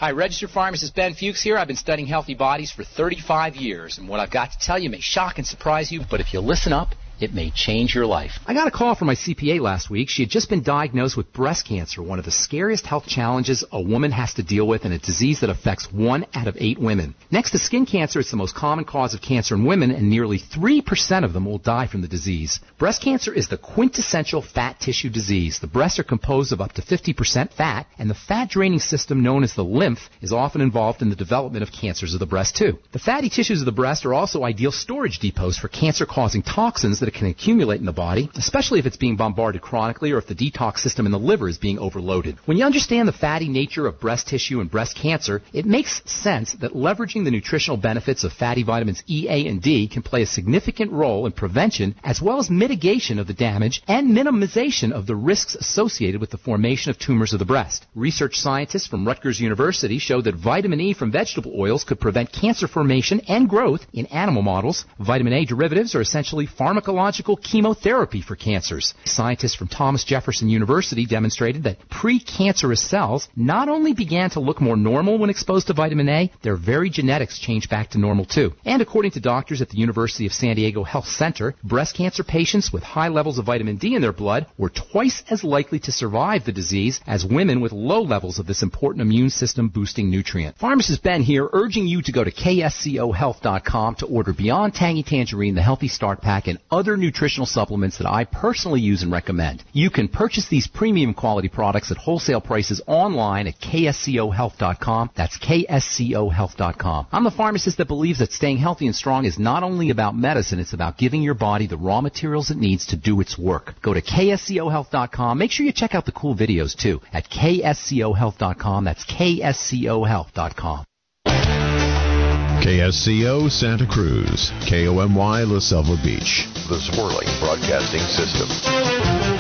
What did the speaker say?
Hi, registered pharmacist Ben Fuchs here. I've been studying healthy bodies for 35 years, and what I've got to tell you may shock and surprise you, but if you listen up, it may change your life. I got a call from my CPA last week. She had just been diagnosed with breast cancer, one of the scariest health challenges a woman has to deal with, and a disease that affects 1 out of 8 women. Next to skin cancer, it's the most common cause of cancer in women, and nearly 3% of them will die from the disease. Breast cancer is the quintessential fat tissue disease. The breasts are composed of up to 50% fat, and the fat-draining system known as the lymph is often involved in the development of cancers of the breast, too. The fatty tissues of the breast are also ideal storage depots for cancer-causing toxins that can accumulate in the body, especially if it's being bombarded chronically or if the detox system in the liver is being overloaded. When you understand the fatty nature of breast tissue and breast cancer, it makes sense that leveraging the nutritional benefits of fatty vitamins E, A, and D can play a significant role in prevention as well as mitigation of the damage and minimization of the risks associated with the formation of tumors of the breast. Research scientists from Rutgers University showed that vitamin E from vegetable oils could prevent cancer formation and growth in animal models. Vitamin A derivatives are essentially pharmacological chemotherapy for cancers. Scientists from Thomas Jefferson University demonstrated that precancerous cells not only began to look more normal when exposed to vitamin A, their very genetics changed back to normal too. And according to doctors at the University of San Diego Health Center, breast cancer patients with high levels of vitamin D in their blood were twice as likely to survive the disease as women with low levels of this important immune system boosting nutrient. Pharmacist Ben here, urging you to go to kscohealth.com to order Beyond Tangy Tangerine, the Healthy Start Pack, and other nutritional supplements that I personally use and recommend. You can purchase these premium quality products at wholesale prices online at kscohealth.com. That's kscohealth.com. I'm the pharmacist that believes that staying healthy and strong is not only about medicine, it's about giving your body the raw materials it needs to do its work. Go to kscohealth.com. Make sure you check out the cool videos too at kscohealth.com. That's kscohealth.com. KSCO Santa Cruz, KOMY La Selva Beach, the Swirling Broadcasting System.